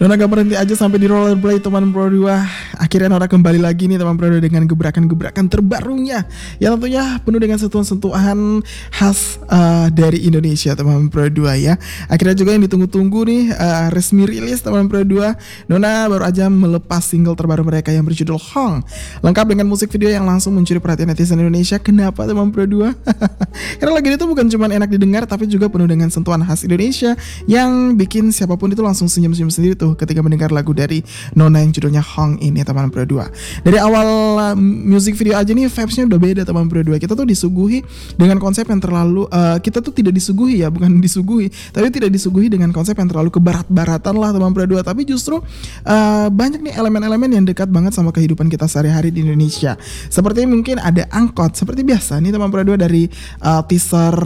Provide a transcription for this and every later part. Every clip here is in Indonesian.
Nona gak berhenti aja sampai di rollerblade teman Pro 2. Akhirnya Nona kembali lagi nih teman Pro 2 dengan gebrakan-gebrakan terbarunya yang tentunya penuh dengan sentuhan-sentuhan khas dari Indonesia teman Pro 2 ya. Akhirnya juga yang ditunggu-tunggu nih resmi rilis teman Pro 2. Nona baru aja melepas single terbaru mereka yang berjudul Hong, lengkap dengan musik video yang langsung mencuri perhatian netizen Indonesia. Kenapa teman Pro 2? Karena lagu itu bukan cuma enak didengar tapi juga penuh dengan sentuhan khas Indonesia yang bikin siapapun itu langsung senyum-senyum sendiri tuh ketika mendengar lagu dari Nona yang judulnya Hong ini teman Pro 2. Dari awal music video aja nih vibes-nya udah beda teman Pro 2. Kita tuh disuguhi dengan konsep yang terlalu kita tuh tidak disuguhi ya, bukan disuguhi, tapi tidak disuguhi dengan konsep yang terlalu kebarat-baratan lah teman Pro 2, tapi justru banyak nih elemen-elemen yang dekat banget sama kehidupan kita sehari-hari di Indonesia. Seperti mungkin ada angkot seperti biasa nih teman Pro 2 dari teaser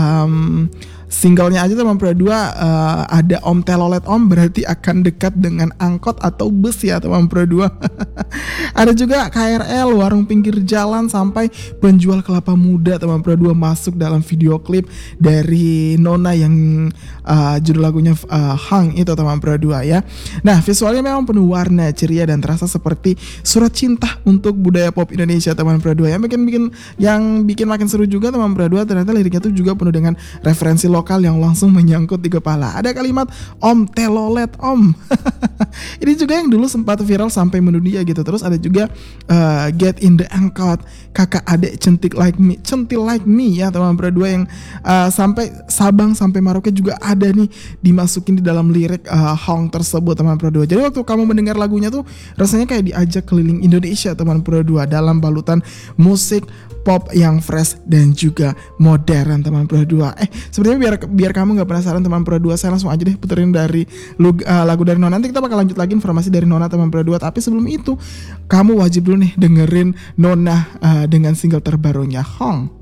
singlenya aja teman Pro 2 ada Om Telolet Om, berarti akan dekat dengan angkot atau bus ya teman Pro 2. Ada juga KRL, warung pinggir jalan, sampai penjual kelapa muda teman Pro 2 masuk dalam video klip dari Nona yang judul lagunya Hang itu teman Pro 2 ya. Nah visualnya memang penuh warna, ceria dan terasa seperti surat cinta untuk budaya pop Indonesia teman Pro 2. Yang bikin makin seru juga teman Pro 2, ternyata liriknya tuh juga penuh dengan referensi lokal yang langsung menyangkut di kepala. Ada kalimat Om Telolet Om. Ini juga yang dulu sempat viral sampai mendunia gitu. Terus ada juga Get in the Angkot, kakak adik centil like me ya teman Pro 2, yang sampai Sabang sampai Merauke juga ada nih dimasukin di dalam lirik Hong tersebut teman Pro 2. Jadi waktu kamu mendengar lagunya tuh rasanya kayak diajak keliling Indonesia teman Pro 2 dalam balutan musik pop yang fresh dan juga modern teman Pro 2. Sebenarnya biar kamu nggak penasaran teman Pro 2, saya langsung aja deh puterin dari lagu dari Nona. Nanti kita bakal lanjut lagi informasi dari Nona teman Pro 2. Tapi sebelum itu kamu wajib dulu nih dengerin Nona dengan single terbarunya Hong.